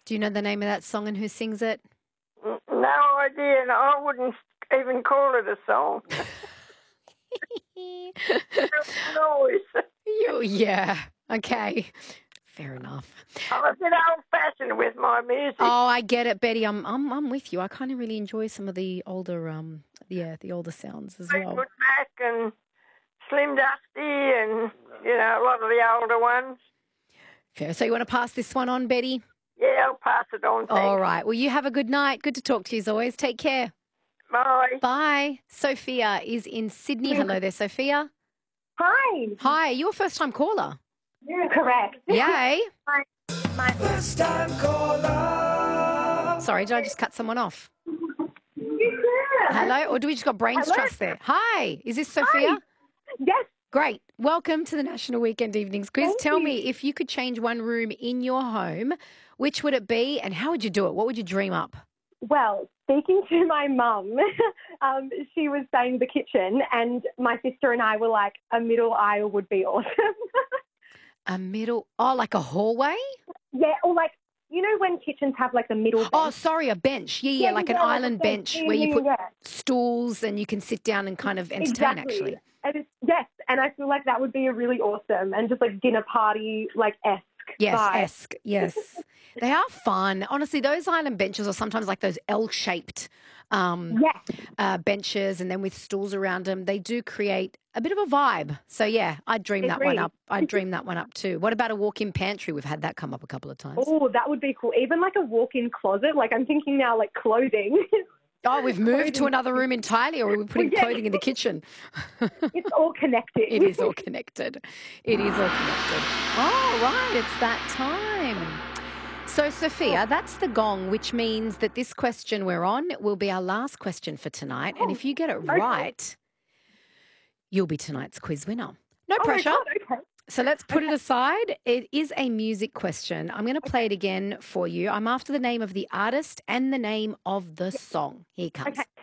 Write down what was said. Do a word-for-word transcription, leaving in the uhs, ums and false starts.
Do you know the name of that song and who sings it? N- No idea, and I wouldn't even call it a song. Noise. You, yeah. Okay. Fair enough. I'm a bit old-fashioned with my music. Oh, I get it, Betty. I'm I'm I'm with you. I kind of really enjoy some of the older um yeah, the older sounds as well. Fleetwood Mac and Slim Dusty and, you know, a lot of the older ones. Fair. So you want to pass this one on, Betty? Yeah, I'll pass it on. Thanks. All right. Well, you have a good night. Good to talk to you as always. Take care. Bye. Bye. Sophia is in Sydney. Hello there, Sophia. Hi. Hi. You're a first-time caller. Yeah. Correct. Yay. My, my First time caller. Sorry, did I just cut someone off? You did. Hello? Or do we just got brains Hello? trust there? Hi. Is this Sophia? Yes. Great. Welcome to the National Weekend Evenings Quiz. Thank Tell you. me, if you could change one room in your home, which would it be and how would you do it? What would you dream up? Well, speaking to my mum, um, she was saying the kitchen, and my sister and I were like, a middle aisle would be awesome. A middle, oh, like a hallway? Yeah, or like, you know when kitchens have like a middle bench? Oh, sorry, a bench. Yeah, yeah, Yeah, like yeah, an like a island bench. bench Yeah, where you yeah, put yeah. stools and you can sit down and kind of entertain, Exactly. actually. And it's, yes, and I feel like that would be a really awesome and just like dinner party, like esque. Yes, vibe. esque, yes. They are fun. Honestly, those island benches are sometimes like those L-shaped um, Yes. uh, benches and then with stools around them. They do create a bit of a vibe. So, yeah, I'd dream that one Agreed. up. I'd dream that one up too. What about a walk-in pantry? We've had that come up a couple of times. Oh, that would be cool. Even like a walk-in closet. Like I'm thinking now, like clothing. Oh, we've moved to Clothing. another room entirely, or are we putting Yeah. clothing in the kitchen? It's all connected. It is all connected. It is all connected. All right, it's that time. So, Sophia, that's the gong, which means that this question we're on will be our last question for tonight. And if you get it right, you'll be tonight's quiz winner. No Oh my pressure. God, okay. So let's put it aside. It is a music question. I'm going to play it again for you. I'm after the name of the artist and the name of the song. Here it comes. Okay.